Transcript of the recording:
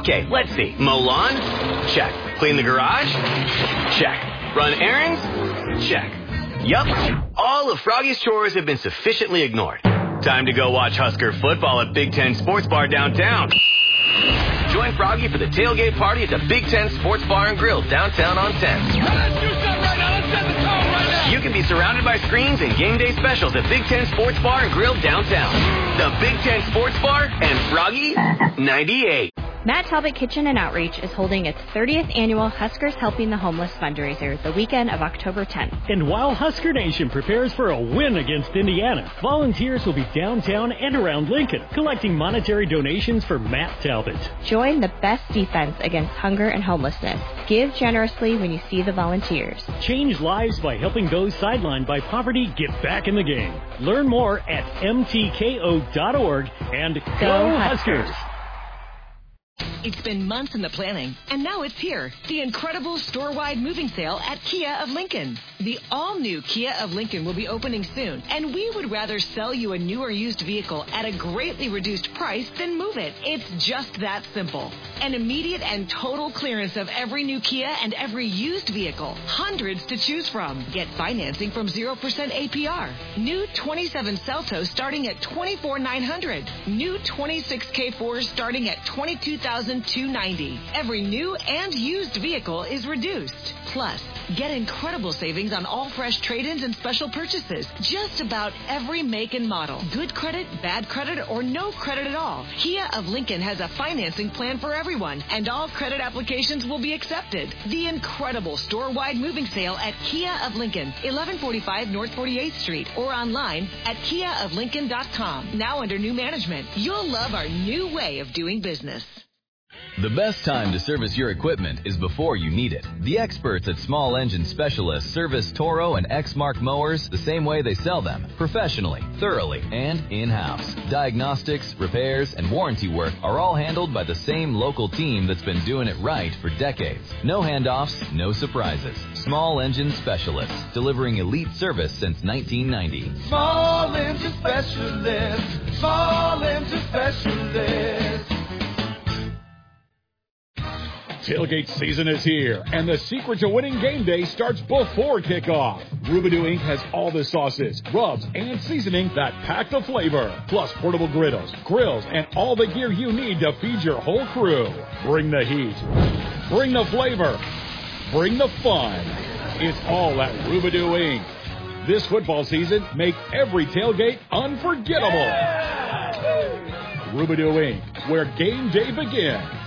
Okay, let's see. Mow lawn? Check. Clean the garage? Check. Run errands? Check. Yup. All of Froggy's chores have been sufficiently ignored. Time to go watch Husker football at Big Ten Sports Bar downtown. Join Froggy for the tailgate party at the Big Ten Sports Bar and Grill downtown on 10th. Let's do something right now. Let's set the tone right now. You can be surrounded by screens and game day specials at Big Ten Sports Bar and Grill downtown. The Big Ten Sports Bar and Froggy 98. Matt Talbot Kitchen and Outreach is holding its 30th annual Huskers Helping the Homeless fundraiser the weekend of October 10th. And while Husker Nation prepares for a win against Indiana, volunteers will be downtown and around Lincoln collecting monetary donations for Matt Talbot. Join the best defense against hunger and homelessness. Give generously when you see the volunteers. Change lives by helping those sidelined by poverty get back in the game. Learn more at mtko.org and go Huskers! It's been months in the planning, and now it's here. The incredible store-wide moving sale at Kia of Lincoln. The all-new Kia of Lincoln will be opening soon, and we would rather sell you a new or used vehicle at a greatly reduced price than move it. It's just that simple. An immediate and total clearance of every new Kia and every used vehicle. Hundreds to choose from. Get financing from 0% APR. New 27 Celtos starting at $24,900. New 26 K4s starting at $22,290. Every new and used vehicle is reduced. Plus, get incredible savings on all fresh trade-ins and special purchases. Just about every make and model. Good credit, bad credit, or no credit at all. Kia of Lincoln has a financing plan for everyone, and all credit applications will be accepted. The incredible store-wide moving sale at Kia of Lincoln, 1145 North 48th Street, or online at kiaoflincoln.com. Now under new management. You'll love our new way of doing business. The best time to service your equipment is before you need it. The experts at Small Engine Specialists service Toro and Exmark mowers the same way they sell them, professionally, thoroughly, and in-house. Diagnostics, repairs, and warranty work are all handled by the same local team that's been doing it right for decades. No handoffs, no surprises. Small Engine Specialists, delivering elite service since 1990. Small Engine Specialist. Small Engine Specialist. Tailgate season is here, and the secret to winning game day starts before kickoff. Rubidoo Inc. has all the sauces, rubs, and seasoning that pack the flavor, plus portable griddles, grills, and all the gear you need to feed your whole crew. Bring the heat. Bring the flavor. Bring the fun. It's all at Rubidoo Inc. This football season, make every tailgate unforgettable. Rubidoo Inc., where game day begins.